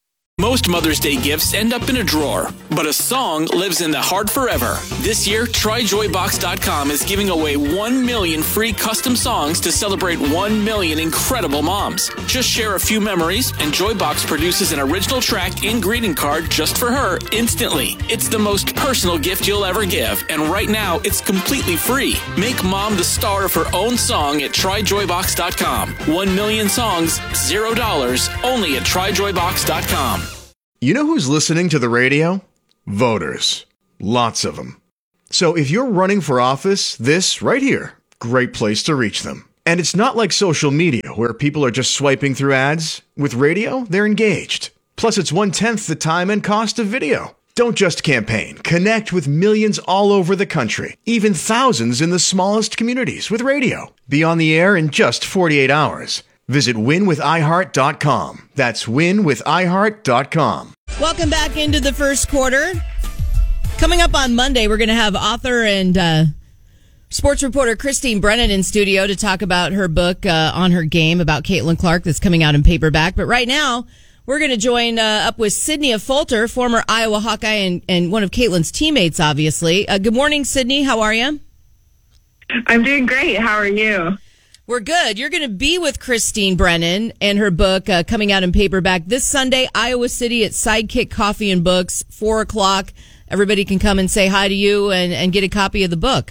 Most Mother's Day gifts end up in a drawer, but a song lives in the heart forever. This year, TryJoyBox.com is giving away 1 million free custom songs to celebrate 1 million incredible moms. Just share a few memories, and Joybox produces an original track and greeting card just for her instantly. It's the most personal gift you'll ever give, and right now, it's completely free. Make mom the star of her own song at TryJoyBox.com. 1 million songs, $0, only at TryJoyBox.com. You know who's listening to the radio? Voters. Lots of them. So if you're running for office, this right here, great place to reach them. And it's not like social media where people are just swiping through ads. With radio, they're engaged. Plus, it's 1/10 the time and cost of video. Don't just campaign. Connect with millions all over the country, even thousands in the smallest communities with radio. Be on the air in just 48 hours. Visit winwithiheart.com. That's winwithiheart.com. Welcome back into the first quarter. Coming up on Monday, we're going to have author and sports reporter Christine Brennan in studio to talk about her book On Her Game about Caitlin Clark that's coming out in paperback. But right now, we're going to join up with Sydney Affolter, former Iowa Hawkeye and one of Caitlin's teammates, obviously. Good morning, Sydney. How are you? I'm doing great. How are you? We're good. You're going to be with Christine Brennan and her book coming out in paperback this Sunday, Iowa City at Sidekick Coffee and Books, 4 o'clock. Everybody can come and say hi to you and get a copy of the book.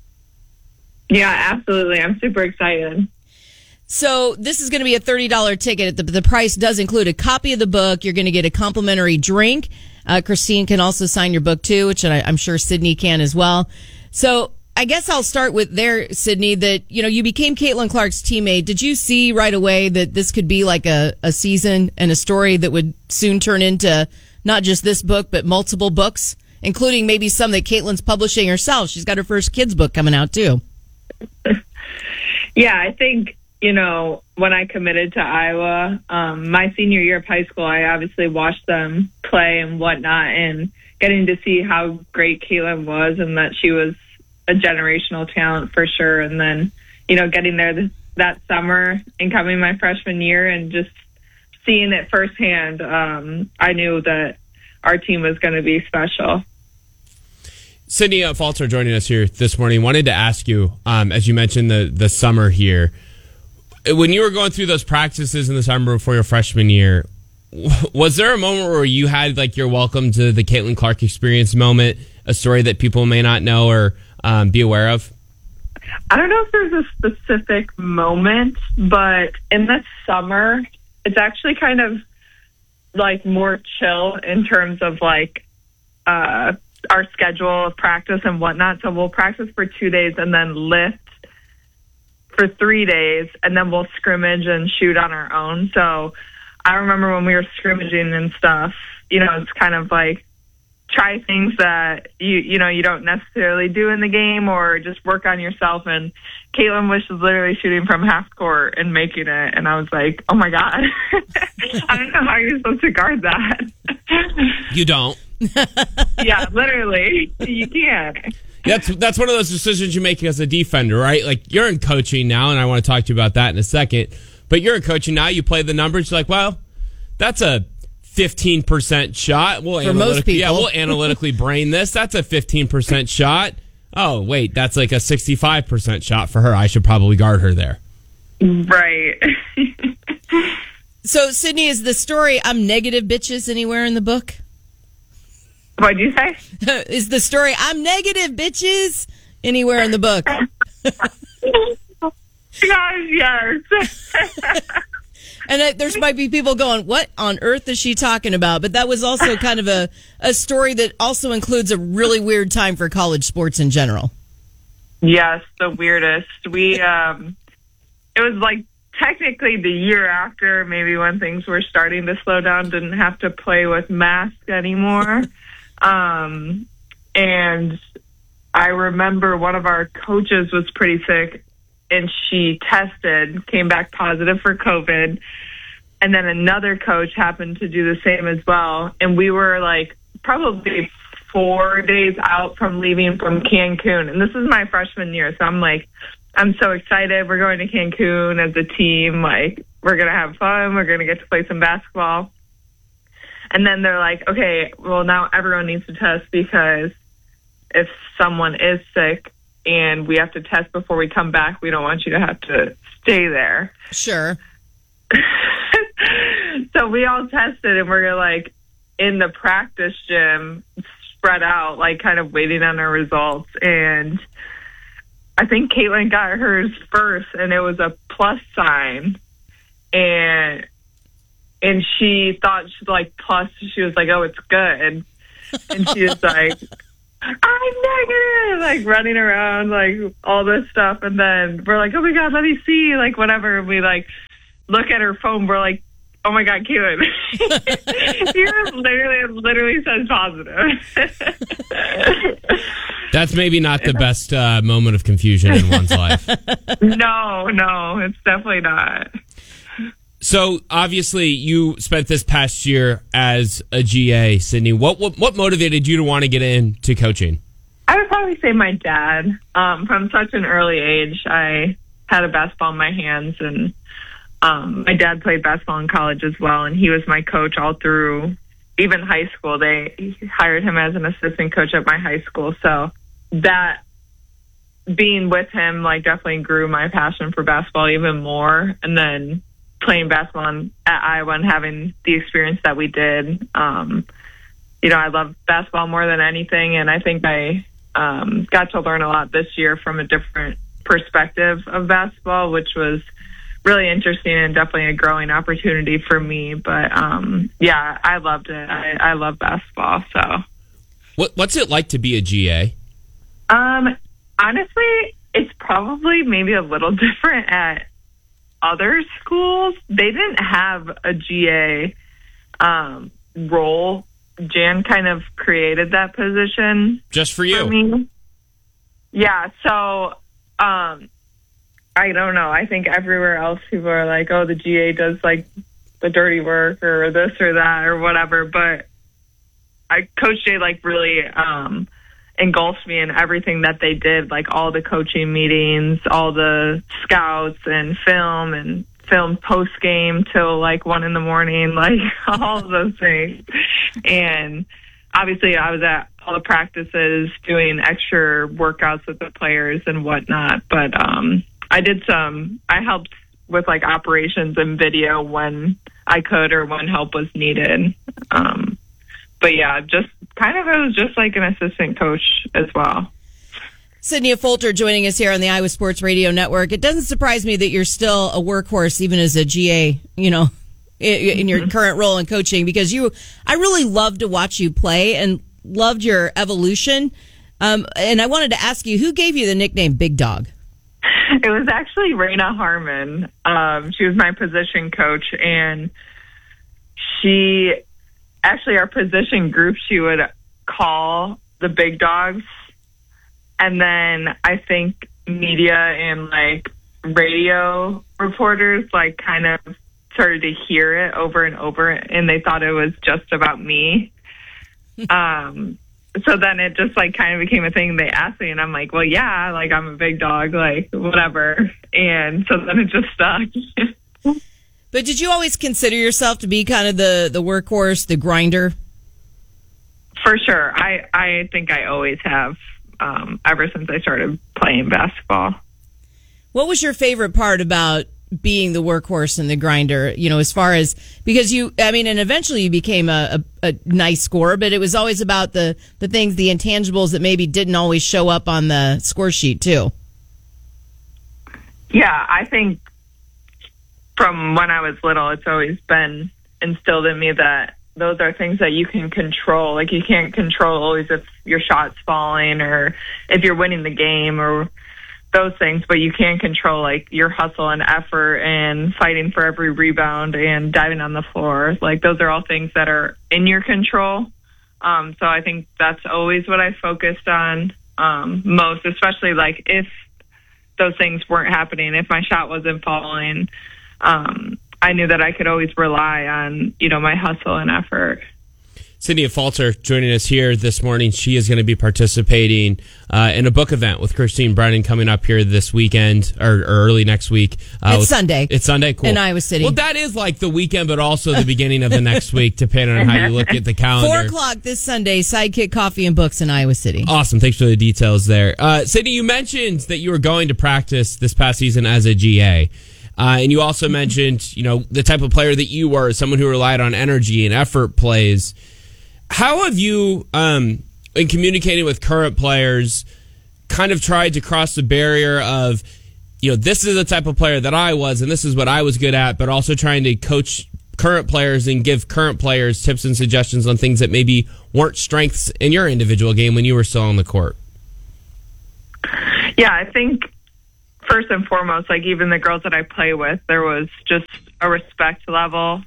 Yeah, absolutely. I'm super excited. So this is going to be a $30 ticket. The price does include a copy of the book. You're going to get a complimentary drink. Christine can also sign your book too, which I'm sure Sydney can as well. So I guess I'll start with there, Sydney, that, you became Caitlin Clark's teammate. Did you see right away that this could be like a season and a story that would soon turn into not just this book, but multiple books, including maybe some that Caitlin's publishing herself? She's got her first kids book coming out too. Yeah, I think, when I committed to Iowa, my senior year of high school, I obviously watched them play and whatnot, and getting to see how great Caitlin was and that she was a generational talent for sure. And then, getting there that summer and coming my freshman year and just seeing it firsthand, I knew that our team was going to be special. Sydney Affolter joining us here this morning. Wanted to ask you, as you mentioned the summer here, when you were going through those practices in the summer before your freshman year, was there a moment where you had like your welcome to the Caitlin Clark experience moment, a story that people may not know or be aware of? I don't know if there's a specific moment, but in the summer, it's actually kind of like more chill in terms of like our schedule of practice and whatnot. So we'll practice for 2 days and then lift for 3 days, and then we'll scrimmage and shoot on our own. So I remember when we were scrimmaging and stuff, it's kind of like try things that you don't necessarily do in the game, or just work on yourself. And Caitlin was literally shooting from half court and making it, and I was like, oh my God. I don't know how you're supposed to guard that. You don't. Yeah, literally. You can't. That's one of those decisions you make as a defender, right? Like, you're in coaching now, and I want to talk to you about that in a second. But you're in coaching now, you play the numbers, you're like, well, that's a 15% shot. For most people. Yeah, we'll analytically brain this. That's a 15% shot. Oh, wait, that's like a 65% shot for her. I should probably guard her there. Right. So, Sydney, is the story I'm negative bitches anywhere in the book? What'd you say? Is the story I'm negative bitches anywhere in the book? Gosh, yes. And there might be people going, what on earth is she talking about? But that was also kind of a story that also includes a really weird time for college sports in general. Yes, the weirdest. It was like technically the year after, maybe when things were starting to slow down, didn't have to play with masks anymore. And I remember one of our coaches was pretty sick, and she tested, came back positive for COVID. And then another coach happened to do the same as well. And we were like probably 4 days out from leaving from Cancun. And this is my freshman year. So I'm like, I'm so excited. We're going to Cancun as a team. Like, we're going to have fun. We're going to get to play some basketball. And then they're like, okay, well, now everyone needs to test because if someone is sick and we have to test before we come back, we don't want you to have to stay there. Sure. So we all tested, and we're like in the practice gym, spread out, like kind of waiting on our results. And I think Caitlin got hers first, and it was a plus sign. And she thought she's like plus. She was like, "Oh, it's good," and she was like, "I'm negative," like running around, like all this stuff. And then we're like, "Oh my God, let me see," like whatever. And we like look at her phone. We're like, "Oh my God, Caitlin, yours literally says positive." That's maybe not the best moment of confusion in one's life. No, it's definitely not. So obviously, you spent this past year as a GA, Sydney. What motivated you to want to get into coaching? I would probably say my dad. From such an early age, I had a basketball in my hands, and my dad played basketball in college as well, and he was my coach all through even high school. They hired him as an assistant coach at my high school, so that being with him like definitely grew my passion for basketball even more. And then playing basketball at Iowa and having the experience that we did, I love basketball more than anything, and I think I got to learn a lot this year from a different perspective of basketball, which was really interesting and definitely a growing opportunity for me. But yeah, I loved it. I love basketball. So, what's it like to be a GA? Honestly, it's probably maybe a little different at other schools. They didn't have a GA role. Jan kind of created that position just for you. For me. Yeah. So, I don't know. I think everywhere else people are like, oh, the GA does like the dirty work or this or that or whatever. But Coach Jay like really engulfed me in everything that they did, like all the coaching meetings, all the scouts and film post game till like 1 a.m, like all of those things. And obviously I was at all the practices doing extra workouts with the players and whatnot. But I helped with like operations and video when I could or when help was needed. But yeah, just kind of, I was just like an assistant coach as well. Sydney Folter joining us here on the Iowa Sports Radio Network. It doesn't surprise me that you're still a workhorse, even as a GA, in your current role in coaching, because I really love to watch you play and loved your evolution. And I wanted to ask you, who gave you the nickname Big Dog? It was actually Raina Harmon. She was my position coach, and our position group, she would call the big dogs. And then I think media and like radio reporters like kind of started to hear it over and over, and they thought it was just about me. So then it just like kind of became a thing. They asked me, and I'm like, well, yeah, like I'm a big dog, like whatever. And so then it just stuck. But did you always consider yourself to be kind of the workhorse, the grinder? For sure. I think I always have, ever since I started playing basketball. What was your favorite part about being the workhorse and the grinder, as far as, because and eventually you became a nice scorer, but it was always about the things, the intangibles that maybe didn't always show up on the score sheet too. Yeah, I think from when I was little, it's always been instilled in me that those are things that you can control. Like you can't control always if your shot's falling or if you're winning the game or those things, but you can control like your hustle and effort and fighting for every rebound and diving on the floor. Like those are all things that are in your control. So I think that's always what I focused on most, especially like if those things weren't happening, if my shot wasn't falling, I knew that I could always rely on, my hustle and effort. Cynthia Falter joining us here this morning. She is going to be participating in a book event with Christine Brennan coming up here this weekend or early next week. It's Sunday. It's Sunday, cool. In Iowa City. Well, that is like the weekend, but also the beginning of the next week, depending on how you look at the calendar. 4 o'clock this Sunday, Sidekick Coffee and Books in Iowa City. Awesome. Thanks for the details there. Cindy, you mentioned that you were going to practice this past season as a GA. And you also mentioned, the type of player that you were, someone who relied on energy and effort plays. How have you, in communicating with current players, kind of tried to cross the barrier of, this is the type of player that I was, and this is what I was good at, but also trying to coach current players and give current players tips and suggestions on things that maybe weren't strengths in your individual game when you were still on the court? Yeah, I think first and foremost, like even the girls that I play with, there was just a respect level.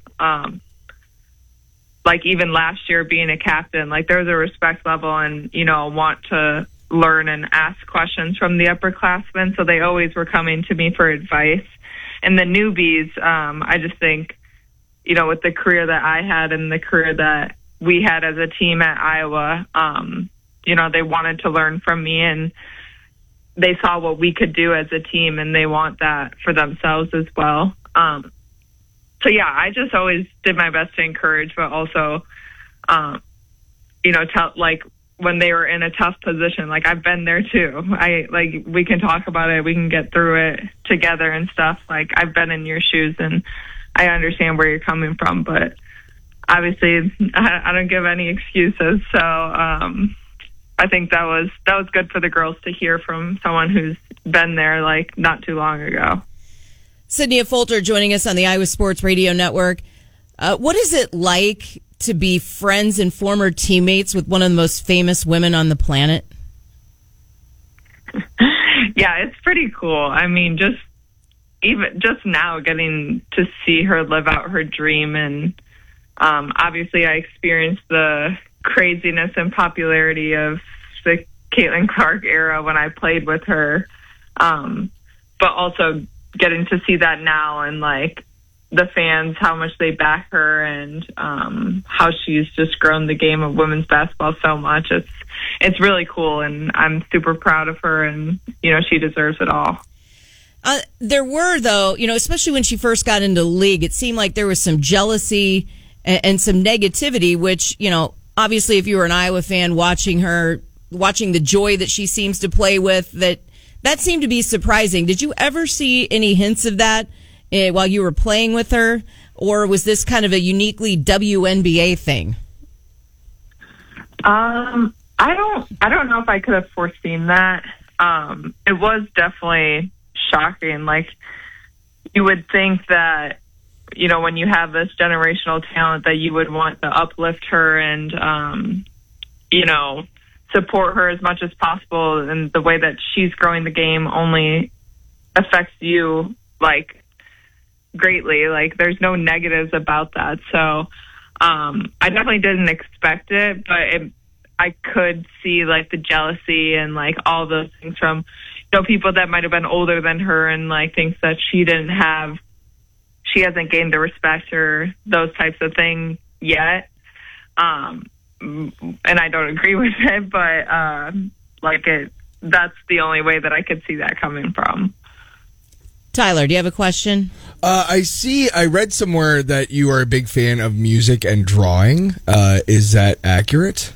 Like even last year being a captain, like there was a respect level and, want to learn and ask questions from the upperclassmen. So they always were coming to me for advice. And the newbies, I just think, with the career that I had and the career that we had as a team at Iowa, they wanted to learn from me and they saw what we could do as a team and they want that for themselves as well. So yeah, I just always did my best to encourage, but also, tell like when they were in a tough position, like I've been there too. We can talk about it. We can get through it together and stuff. Like I've been in your shoes and I understand where you're coming from, but obviously I don't give any excuses. So, I think that was good for the girls to hear from someone who's been there like not too long ago. Cynthia Falter joining us on the Iowa Sports Radio Network. What is it like to be friends and former teammates with one of the most famous women on the planet? Yeah, it's pretty cool. I mean, just now getting to see her live out her dream. And obviously I experienced the craziness and popularity of the Caitlin Clark era when I played with her. But also getting to see that now and like the fans, how much they back her and how she's just grown the game of women's basketball so much. It's really cool and I'm super proud of her and, she deserves it all. There were, though, especially when she first got into the league, it seemed like there was some jealousy and some negativity, which, obviously if you were an Iowa fan watching the joy that she seems to play with, that seemed to be surprising. Did you ever see any hints of that while you were playing with her? Or was this kind of a uniquely WNBA thing? I don't know if I could have foreseen that. It was definitely shocking. Like you would think that, when you have this generational talent that you would want to uplift her and, support her as much as possible. And the way that she's growing the game only affects you like greatly. Like there's no negatives about that. So, I definitely didn't expect it, but I could see like the jealousy and like all those things from, people that might have been older than her and like things that she hasn't gained the respect or those types of things yet. And I don't agree with it, but that's the only way that I could see that coming from. Tyler, do you have a question? I read somewhere that you are a big fan of music and drawing. Is that accurate?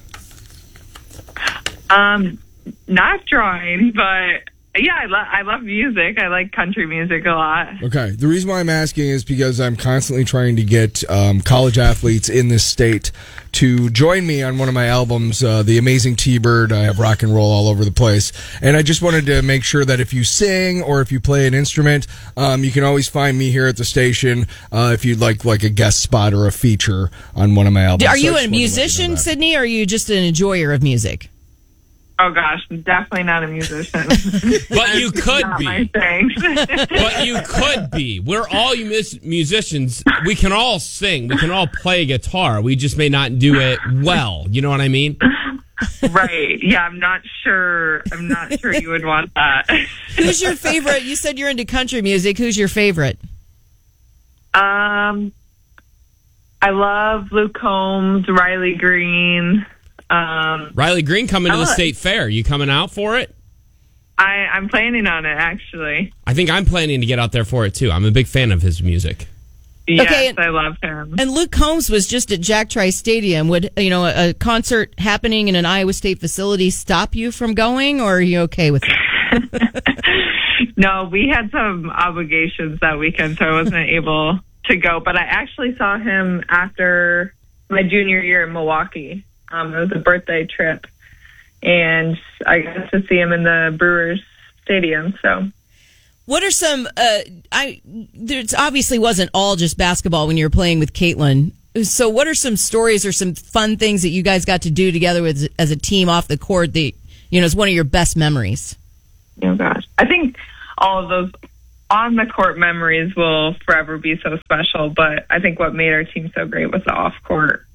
Not drawing, but yeah, I love music. I like country music a lot. Okay. The reason why I'm asking is because I'm constantly trying to get college athletes in this state to join me on one of my albums, The Amazing T-Bird. I have rock and roll all over the place. And I just wanted to make sure that if you sing or if you play an instrument, you can always find me here at the station if you'd like a guest spot or a feature on one of my albums. Are you a musician, Sydney, or are you just an enjoyer of music? Oh gosh, definitely not a musician. But you could be. My thing. But you could be. We're all musicians. We can all sing. We can all play guitar. We just may not do it well. You know what I mean? Right. Yeah, I'm not sure you would want that. Who's your favorite? You said you're into country music. Who's your favorite? I I love Luke Combs, Riley Green. Riley Green coming to the state fair. You coming out for it? I'm planning on it, actually. I think I'm planning to get out there for it, too. I'm a big fan of his music. Yes, Okay, I love him. And Luke Combs was just at Jack Trice Stadium. Would a concert happening in an Iowa State facility stop you from going, or are you okay with it? No, we had some obligations that weekend, so I wasn't able to go. But I actually saw him after my junior year in Milwaukee. It was a birthday trip, and I got to see him in the Brewers Stadium. So, what are some? There obviously wasn't all just basketball when you were playing with Caitlin. So, what are some stories or some fun things that you guys got to do together with as a team off the court that is one of your best memories? Oh gosh, I think all of those on the court memories will forever be so special. But I think what made our team so great was the off court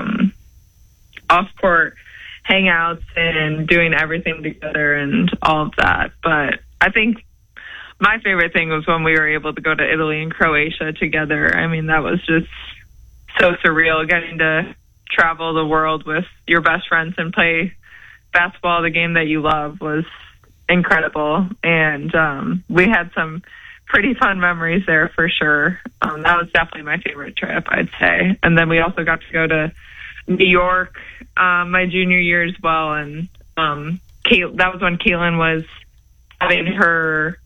hangouts and doing everything together and all of that. But I think my favorite thing was when we were able to go to Italy and Croatia together. I mean, that was just so surreal, getting to travel the world with your best friends and play basketball, the game that you love, was incredible. And we had some pretty fun memories there for sure. That was definitely my favorite trip, I'd say. And then we also got to go to New York my junior year as well. And that was when Caitlin was having her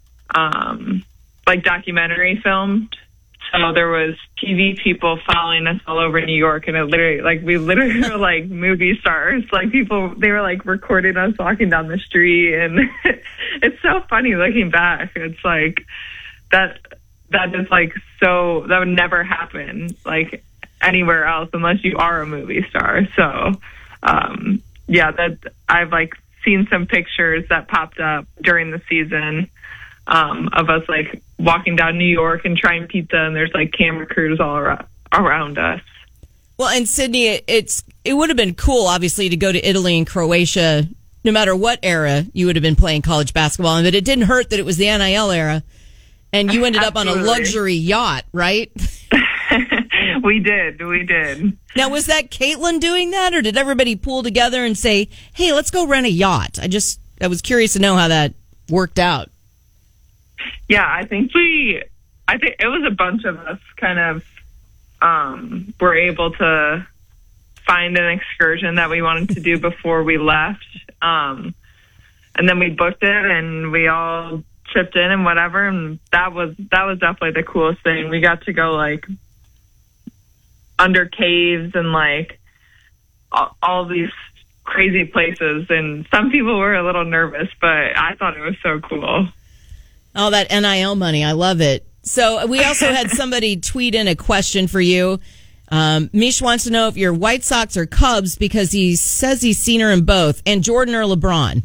documentary filmed. So there was TV people following us all over New York, and we literally were like movie stars. Like people, they were like recording us walking down the street, and it's so funny looking back. It's like that is like so that would never happen like anywhere else unless you are a movie star. So that I've like seen some pictures that popped up during the season of us like walking down New York and trying pizza, and there's like camera crews all around us. Well, and Sydney, it would have been cool, obviously, to go to Italy and Croatia, no matter what era you would have been playing college basketball, but it didn't hurt that it was the NIL era, and you ended up on a luxury yacht, right? We did. Now, was that Caitlin doing that, or did everybody pool together and say, hey, let's go rent a yacht? I was curious to know how that worked out. Yeah, I think it was a bunch of us kind of were able to find an excursion that we wanted to do before we left. And then we booked it and we all chipped in and whatever. And that was definitely the coolest thing. We got to go like under caves and like all these crazy places. And some people were a little nervous, but I thought it was so cool. Oh, that NIL money. I love it. So we also had somebody tweet in a question for you. Mish wants to know if you're White Sox or Cubs because he says he's seen her in both. And Jordan or LeBron?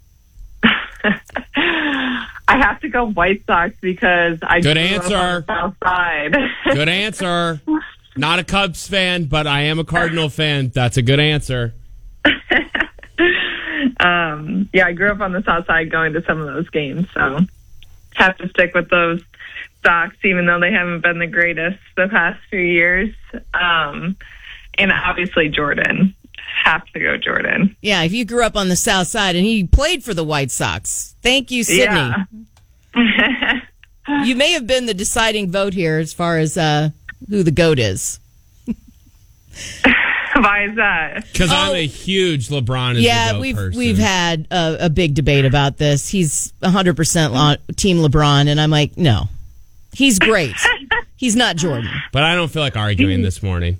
I have to go White Sox because I Good grew answer. up on the South Side. Good answer. Not a Cubs fan, but I am a Cardinal fan. That's a good answer. I grew up on the South Side going to some of those games, so have to stick with those Sox, even though they haven't been the greatest the past few years. And obviously Jordan. Have to go Jordan. Yeah, if you grew up on the South Side and he played for the White Sox. Thank you, Sydney. Yeah. You may have been the deciding vote here as far as who the GOAT is. Why is that? Because I'm a huge LeBron is the GOAT person. We've had a big debate about this. He's 100% Team LeBron, and I'm like, no. He's great. He's not Jordan. But I don't feel like arguing this morning.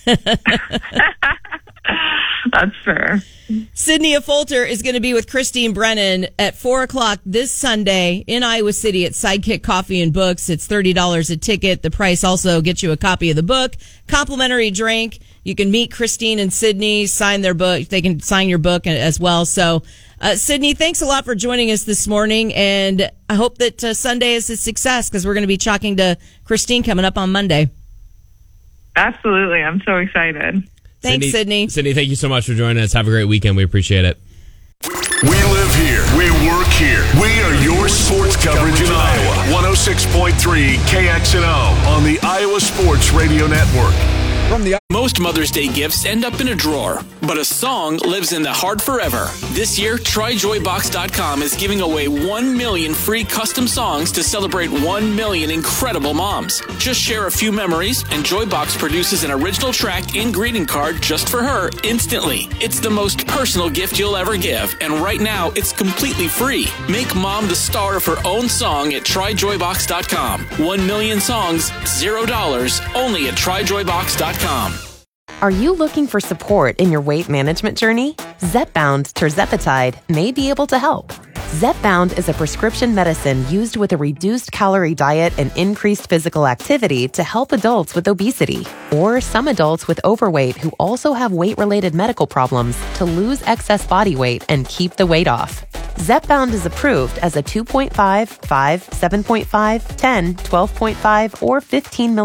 That's fair. Sydney Affolter is going to be with Christine Brennan at 4 o'clock this Sunday in Iowa City at Sidekick Coffee and Books. It's $30 a ticket. The price also gets you a copy of the book, complimentary drink. You can meet Christine and Sydney, sign their book. They can sign your book as well. So, Sydney, thanks a lot for joining us this morning. And I hope that Sunday is a success because we're going to be talking to Christine coming up on Monday. Absolutely. I'm so excited. Thanks, Sydney. Sydney, thank you so much for joining us. Have a great weekend. We appreciate it. We live here. We work here. We are your sports coverage in Iowa. 106.3 KXNO on the Iowa Sports Radio Network. Most Mother's Day gifts end up in a drawer, but a song lives in the heart forever. This year, TryJoyBox.com is giving away 1 million free custom songs to celebrate 1 million incredible moms. Just share a few memories, and Joybox produces an original track and greeting card just for her instantly. It's the most personal gift you'll ever give, and right now, it's completely free. Make mom the star of her own song at TryJoyBox.com. 1 million songs, $0, only at TryJoyBox.com. Are you looking for support in your weight management journey? Zepbound Tirzepatide may be able to help. Zepbound is a prescription medicine used with a reduced calorie diet and increased physical activity to help adults with obesity or some adults with overweight who also have weight-related medical problems to lose excess body weight and keep the weight off. Zepbound is approved as a 2.5, 5, 7.5, 10, 12.5, or 15 milligram